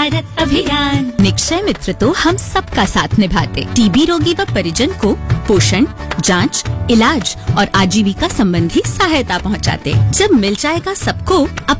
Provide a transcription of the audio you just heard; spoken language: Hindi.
भारत अभियान। निक्षय मित्र तो हम सबका साथ निभाते। टीबी रोगी व परिजन को पोषण, जांच, इलाज और आजीविका संबंधी सहायता पहुंचाते। जब मिल जाएगा सबको